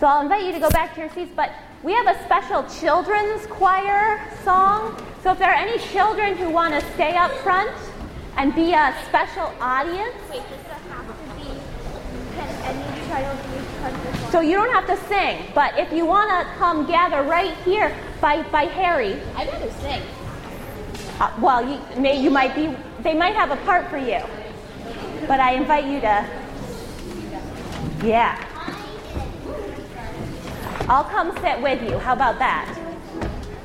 So I'll invite you to go back to your seats, but we have a special children's choir song. So if there are any children who want to stay up front and be a special audience. Wait, does that have to be, can any child use country? So you don't have to sing, but if you want to come gather right here by Harry. I'd rather sing. Well, you might be, they might have a part for you. But I invite you to, yeah. I'll come sit with you. How about that?